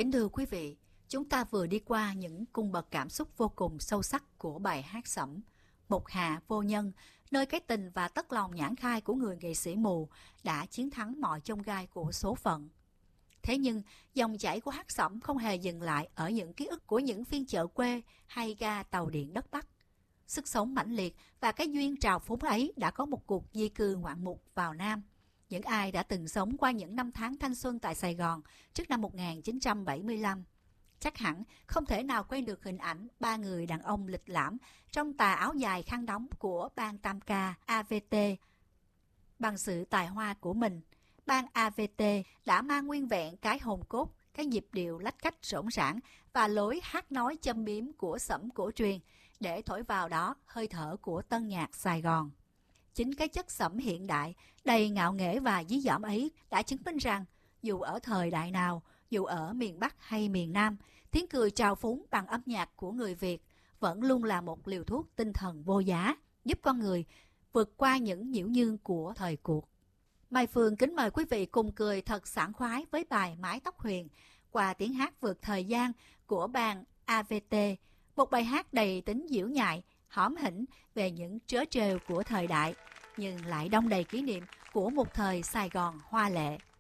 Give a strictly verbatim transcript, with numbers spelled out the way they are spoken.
Kính thưa quý vị, chúng ta vừa đi qua những cung bậc cảm xúc vô cùng sâu sắc của bài hát Sẩm, Một Hạ Vô Nhân, nơi cái tình và tất lòng nhãn khai của người nghệ sĩ mù đã chiến thắng mọi chông gai của số phận. Thế nhưng, dòng chảy của hát Sẩm không hề dừng lại ở những ký ức của những phiên chợ quê hay ga tàu điện đất Bắc. Sức sống mãnh liệt và cái duyên trào phúng ấy đã có một cuộc di cư ngoạn mục vào Nam. Những ai đã từng sống qua những năm tháng thanh xuân tại Sài Gòn trước năm một nghìn chín trăm bảy mươi lăm chắc hẳn không thể nào quên được hình ảnh ba người đàn ông lịch lãm trong tà áo dài khăn đóng của ban tam ca a vê tê. Bằng sự tài hoa của mình, ban a vê tê đã mang nguyên vẹn cái hồn cốt, cái nhịp điệu lách cách rỗng rãng và lối hát nói châm biếm của Sẩm cổ truyền để thổi vào đó hơi thở của tân nhạc Sài Gòn. Chính cái chất Sẩm hiện đại, đầy ngạo nghễ và dí dỏm ấy đã chứng minh rằng dù ở thời đại nào, dù ở miền Bắc hay miền Nam, tiếng cười trào phúng bằng âm nhạc của người Việt vẫn luôn là một liều thuốc tinh thần vô giá, giúp con người vượt qua những nhiễu nhương của thời cuộc. Mai Phương kính mời quý vị cùng cười thật sảng khoái với bài Mái Tóc Huyền qua tiếng hát vượt thời gian của ban a vê tê, một bài hát đầy tính diễu nhại, hõm hỉnh về những trớ trêu của thời đại, nhưng lại đong đầy kỷ niệm của một thời Sài Gòn hoa lệ.